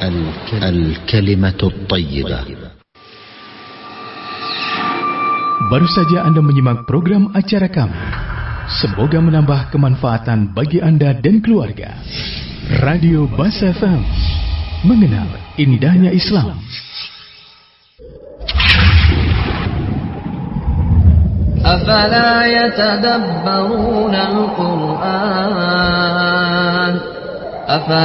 الكلمة الطيبة. Baru saja Anda menyimak program acara kami. Semoga menambah kemanfaatan bagi Anda dan keluarga. Radio Bas FM, mengenal indahnya Islam. أفلا يتدبرون القرآن